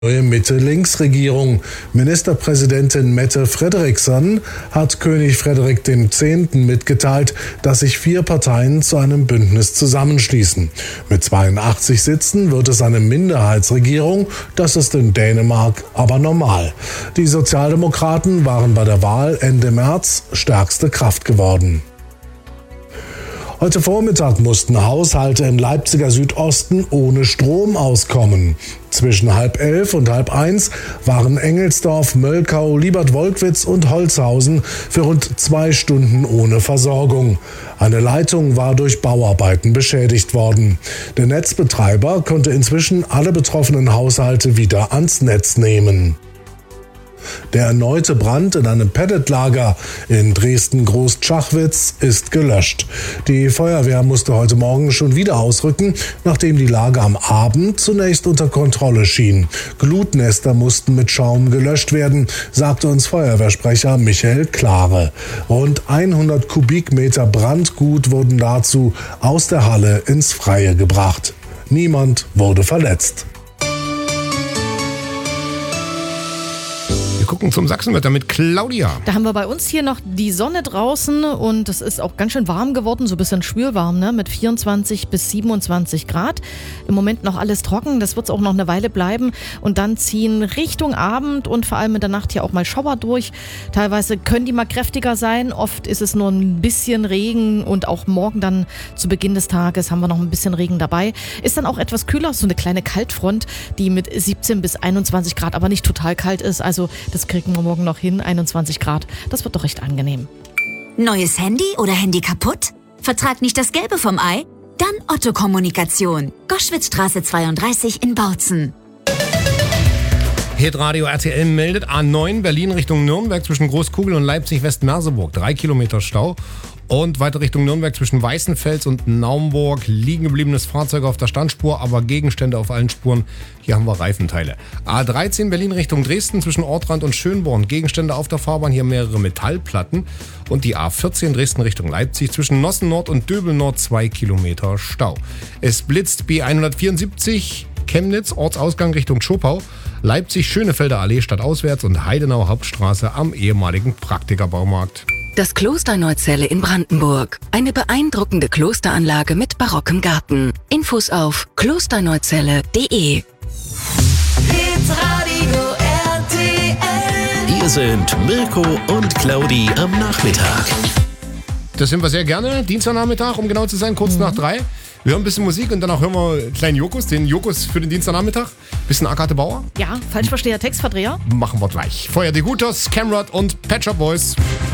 Neue Mitte-Links-Regierung. Ministerpräsidentin Mette Frederiksen hat König Frederik X. mitgeteilt, dass sich 4 Parteien zu einem Bündnis zusammenschließen. Mit 82 Sitzen wird es eine Minderheitsregierung. Das ist in Dänemark aber normal. Die Sozialdemokraten waren bei der Wahl Ende März stärkste Kraft geworden. Heute Vormittag mussten Haushalte im Leipziger Südosten ohne Strom auskommen. Zwischen 10:30 und 10:30 waren Engelsdorf, Möllkau, Liebert-Wolkwitz und Holzhausen für rund 2 Stunden ohne Versorgung. Eine Leitung war durch Bauarbeiten beschädigt worden. Der Netzbetreiber konnte inzwischen alle betroffenen Haushalte wieder ans Netz nehmen. Der erneute Brand in einem Pelletlager in Dresden-Groß-Tschachwitz ist gelöscht. Die Feuerwehr musste heute Morgen schon wieder ausrücken, nachdem die Lage am Abend zunächst unter Kontrolle schien. Glutnester mussten mit Schaum gelöscht werden, sagte uns Feuerwehrsprecher Michael Klare. Rund 100 Kubikmeter Brandgut wurden dazu aus der Halle ins Freie gebracht. Niemand wurde verletzt. Wir gucken zum Sachsenwetter mit Claudia. Da haben wir bei uns hier noch die Sonne draußen und es ist auch ganz schön warm geworden, so ein bisschen schwülwarm, ne? Mit 24 bis 27 Grad. Im Moment noch alles trocken, das wird es auch noch eine Weile bleiben und dann ziehen Richtung Abend und vor allem in der Nacht hier auch mal Schauer durch. Teilweise können die mal kräftiger sein, oft ist es nur ein bisschen Regen und auch morgen dann zu Beginn des Tages haben wir noch ein bisschen Regen dabei. Ist dann auch etwas kühler, so eine kleine Kaltfront, die mit 17 bis 21 Grad aber nicht total kalt ist, also das kriegen wir morgen noch hin, 21 Grad. Das wird doch recht angenehm. Neues Handy oder Handy kaputt? Vertrag nicht das Gelbe vom Ei? Dann Otto Kommunikation. Goschwitzstraße 32 in Bautzen. Hitradio RTL meldet A9 Berlin Richtung Nürnberg zwischen Großkugel und Leipzig-West-Merseburg. 3 Kilometer Stau. Und weiter Richtung Nürnberg zwischen Weißenfels und Naumburg. Liegen gebliebenes Fahrzeug auf der Standspur, aber Gegenstände auf allen Spuren. Hier haben wir Reifenteile. A13 Berlin Richtung Dresden zwischen Ortrand und Schönborn. Gegenstände auf der Fahrbahn, hier mehrere Metallplatten. Und die A14 Dresden Richtung Leipzig zwischen Nossen Nord und Döbel Nord 2 Kilometer Stau. Es blitzt B174 Chemnitz, Ortsausgang Richtung Zschopau. Leipzig Schönefelder Allee stadtauswärts und Heidenauer Hauptstraße am ehemaligen Praktikerbaumarkt. Das Kloster Neuzelle in Brandenburg. Eine beeindruckende Klosteranlage mit barockem Garten. Infos auf klosterneuzelle.de. Hier sind Mirko und Claudi am Nachmittag. Das sind wir sehr gerne. Dienstagnachmittag, um genau zu sein, kurz nach 3. Wir hören ein bisschen Musik und danach hören wir kleinen Jokos, den Jokos für den Dienstagnachmittag. Bisschen Agathe Bauer. Ja, Falschversteher, Textverdreher. Machen wir gleich. Feuer de Gutos, Camrad und Pet Shop Boys.